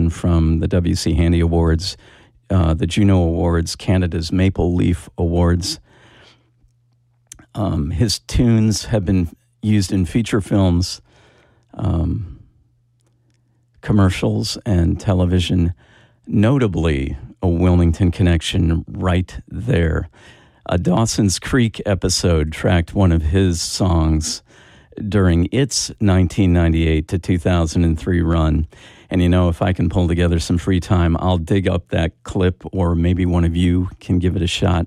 recognition from the W.C. Handy Awards, the Juno Awards, Canada's Maple Leaf Awards. His tunes have been used in feature films, commercials, and television, notably a Wilmington connection right there. A Dawson's Creek episode tracked one of his songs during its 1998 to 2003 run. And if I can pull together some free time, I'll dig up that clip, or maybe one of you can give it a shot.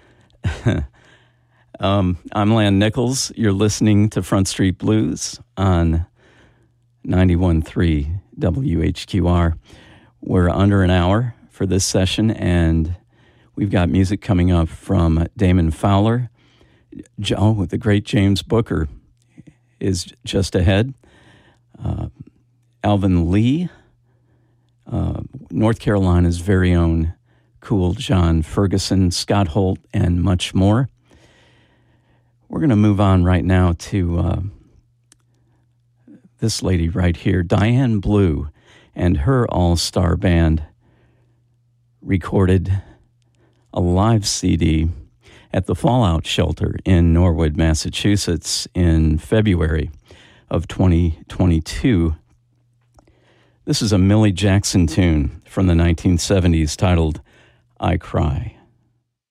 I'm Lan Nichols. You're listening to Front Street Blues on 91.3 WHQR. We're under an hour for this session, and we've got music coming up from Damon Fowler. The great James Booker is just ahead. Alvin Lee, North Carolina's very own Cool John Ferguson, Scott Holt, and much more. We're going to move on right now to this lady right here, Diane Blue, and her all-star band recorded a live CD at the Fallout Shelter in Norwood, Massachusetts in February of 2022. This is a Millie Jackson tune from the 1970s titled I Cry.